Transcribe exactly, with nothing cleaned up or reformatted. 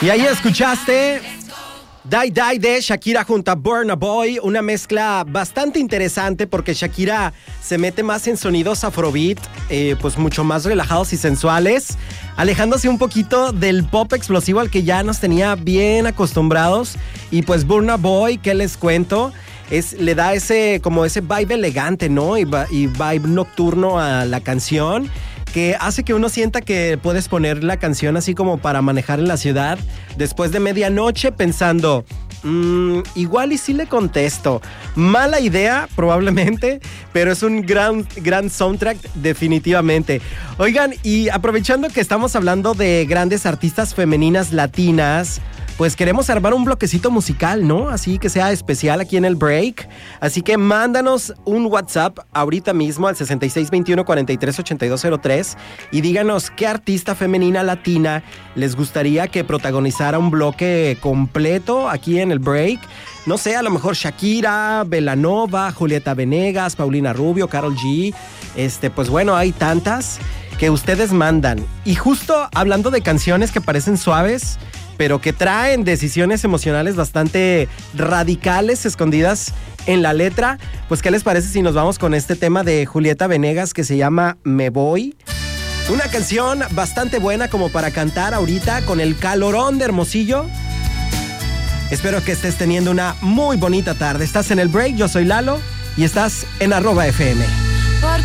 Y ahí escuchaste Die Die de Shakira junto a Burna Boy, una mezcla bastante interesante porque Shakira se mete más en sonidos afrobeat, eh, pues mucho más relajados y sensuales, alejándose un poquito del pop explosivo al que ya nos tenía bien acostumbrados. Y pues Burna Boy, ¿qué les cuento? Es, le da ese, como ese vibe elegante, ¿no? Y, y vibe nocturno a la canción, que hace que uno sienta que puedes poner la canción así como para manejar en la ciudad después de medianoche pensando, mmm, igual y sí le contesto. Mala idea, probablemente, pero es un gran, gran soundtrack definitivamente. Oigan, y aprovechando que estamos hablando de grandes artistas femeninas latinas, pues queremos armar un bloquecito musical, ¿no? Así que sea especial aquí en el break. Así que mándanos un WhatsApp ahorita mismo al sesenta y seis veintiuno cuarenta y tres ochenta y dos cero tres y díganos qué artista femenina latina les gustaría que protagonizara un bloque completo aquí en el break. No sé, a lo mejor Shakira, Belanova, Julieta Venegas, Paulina Rubio, Karol G. Este, pues bueno, hay tantas que ustedes mandan. Y justo hablando de canciones que parecen suaves, pero que traen decisiones emocionales bastante radicales escondidas en la letra, pues ¿qué les parece si nos vamos con este tema de Julieta Venegas que se llama Me Voy? Una canción bastante buena como para cantar ahorita con el calorón de Hermosillo. Espero que estés teniendo una muy bonita tarde. Estás en el break, yo soy Lalo y estás en arroba F M.